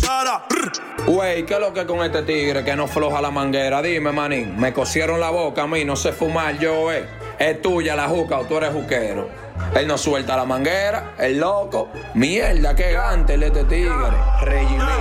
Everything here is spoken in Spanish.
cara. Güey, ¿qué es lo que con este tigre que no floja la manguera? Dime, manín, me cosieron la boca a mí, no sé fumar yo, Es tuya la juca o tú eres juquero. Él no suelta la manguera, el loco. Mierda, qué gante este tigre. Regimí.